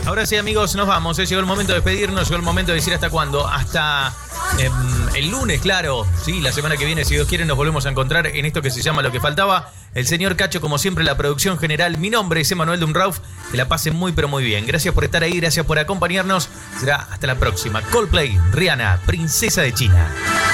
Ahora sí, amigos, nos vamos. Llegó el momento de despedirnos, llegó el momento de decir hasta cuándo. Hasta el lunes, claro. Sí, la semana que viene, si Dios quiere, nos volvemos a encontrar en esto que se llama Lo que Faltaba. El señor Cacho, como siempre, la producción general. Mi nombre es Emanuel Dunrauf. Que la pasen muy, pero muy bien. Gracias por estar ahí, gracias por acompañarnos. Será hasta la próxima. Coldplay, Rihanna, Princesa de China.